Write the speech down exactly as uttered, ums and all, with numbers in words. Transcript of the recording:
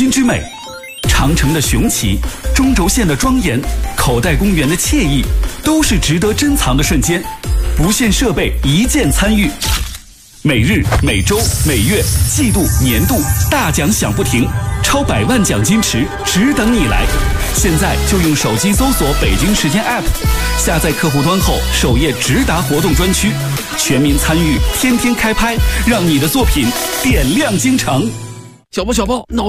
滨之美，长城的雄奇，中轴线的庄严，口袋公园的惬意，都是值得珍藏的瞬间。不限设备，一键参与。每日、每周、每月、季度、年度大奖响不停，超百万奖金池只等你来！现在就用手机搜索北京时间 App， 下载客户端后，首页直达活动专区，全民参与，天天开拍，让你的作品点亮京城。 小报小报，脑